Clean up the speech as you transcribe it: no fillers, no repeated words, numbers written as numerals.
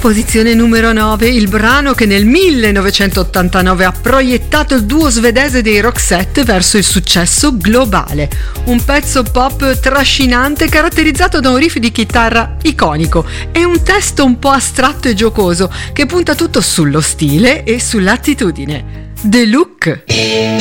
Posizione numero 9, il brano che nel 1989 ha proiettato il duo svedese dei Roxette verso il successo globale. Un pezzo pop trascinante caratterizzato da un riff di chitarra iconico e un testo un po' astratto e giocoso che punta tutto sullo stile e sull'attitudine. The Look.